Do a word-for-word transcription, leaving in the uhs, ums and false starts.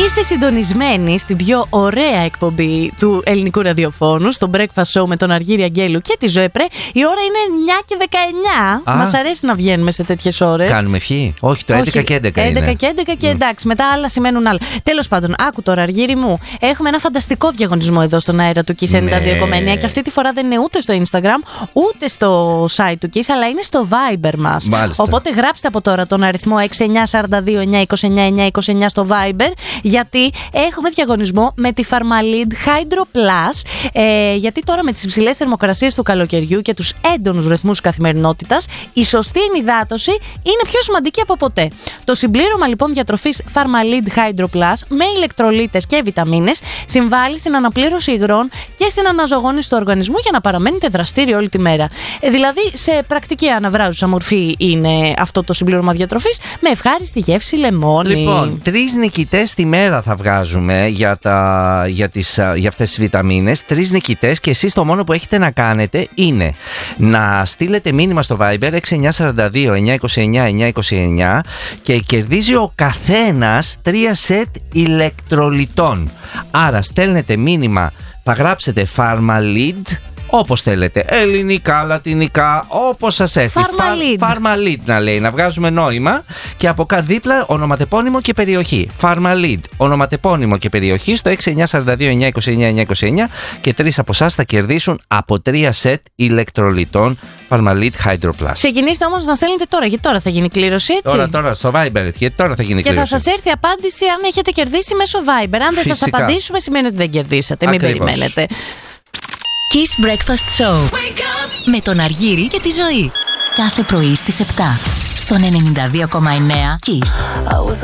Είστε συντονισμένοι στην πιο ωραία εκπομπή του ελληνικού ραδιοφώνου, στο Breakfast Show με τον Αργύρη Αγγέλου και τη Ζωέ Πρέ. Η ώρα είναι εννιά και δεκαεννιά. Μας αρέσει να βγαίνουμε σε τέτοιες ώρες. Κάνουμε ευχή. Όχι, το έντεκα και έντεκα είναι. έντεκα και έντεκα και εντάξει, μετά άλλα σημαίνουν άλλα. Τέλος πάντων, άκου τώρα, Αργύρη μου. Έχουμε ένα φανταστικό διαγωνισμό εδώ στον αέρα του Kiss ενενήντα δύο κόμμα εννιά και αυτή τη φορά δεν είναι ούτε στο Instagram, ούτε στο site του Kiss, αλλά είναι στο Viber μας. Μάλιστα. Οπότε γράψτε από τώρα τον αριθμό έξι εννιά τέσσερα δύο εννιά είκοσι εννιά εννιά είκοσι εννιά στο Viber, γιατί έχουμε διαγωνισμό με τη Pharmalid Hydro Plus. Ε, γιατί τώρα με τις υψηλές θερμοκρασίες του καλοκαιριού και τους έντονους ρυθμούς καθημερινότητας, η σωστή ενυδάτωση είναι πιο σημαντική από ποτέ. Το συμπλήρωμα λοιπόν διατροφής Pharmalid Hydro Plus με ηλεκτρολίτες και βιταμίνες συμβάλλει στην αναπλήρωση υγρών και στην αναζωογόνηση του οργανισμού για να παραμένετε δραστήριοι όλη τη μέρα. Ε, δηλαδή, σε πρακτική αναβράζουσα μορφή είναι αυτό το συμπλήρωμα διατροφής με ευχάριστη γεύση λεμόνι. Λοιπόν, τρεις νικητές τη μέρα θα βγάζουμε για, τα, για, τις, για αυτές τις βιταμίνες. Τρεις νικητές και εσείς το μόνο που έχετε να κάνετε είναι να στείλετε μήνυμα στο Viber έξι εννιά τέσσερα δύο εννιά είκοσι εννιά εννιά είκοσι εννιά και κερδίζει ο καθένας τρία σετ ηλεκτρολιτών. Άρα στέλνετε μήνυμα, θα γράψετε Pharmalid, όπως θέλετε, ελληνικά, λατινικά, όπως σας έρθει. Pharmalid. Pharmalid να λέει, να βγάζουμε νόημα και από κάτω δίπλα ονοματεπώνυμο και περιοχή. Pharmalid, ονοματεπώνυμο και περιοχή στο έξι εννιά τέσσερα δύο εννιά είκοσι εννιά εννιά είκοσι εννιά και τρεις από εσάς θα κερδίσουν από τρία σετ ηλεκτρολιτών Pharmalid Hydro Plus. Ξεκινήστε όμως να στέλνετε τώρα, γιατί τώρα θα γίνει κλήρωση, έτσι. Τώρα, τώρα, στο Viber, γιατί τώρα θα γίνει και κλήρωση. Και θα σας έρθει απάντηση αν έχετε κερδίσει μέσω Viber. Αν δεν σας απαντήσουμε, σημαίνει ότι δεν κερδίσατε. Μην Ακριβώς. περιμένετε. Kiss Breakfast Show με τον Αργύρη και τη Ζωή. Κάθε πρωί στις επτά στον ενενήντα δύο κόμμα εννιά Kiss.